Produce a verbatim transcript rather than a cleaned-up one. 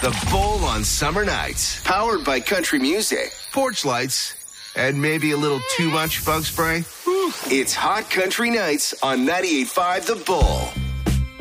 The Bull on summer nights. Powered by country music, porch lights, and maybe a little too much bug spray. It's Hot Country Nights on ninety-eight point five The Bull.